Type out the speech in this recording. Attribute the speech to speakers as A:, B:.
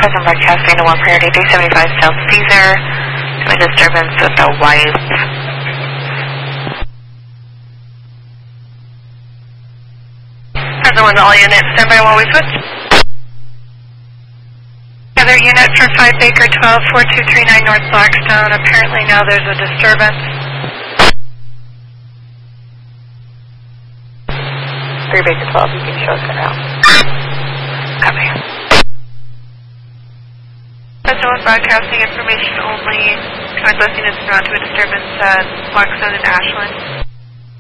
A: Present broadcasting to 1 Priority 375 South Caesar. To a disturbance with the wife.
B: Present 1 to all units. Stand by while we switch. Other unit for 5 Baker 12, 4239 North Blackstone. Apparently now there's a disturbance.
A: 3 Baker 12, you can show us now.
B: Copy. Present 1 broadcasting information only. Current listing is not to a disturbance at Blackstone and Ashland.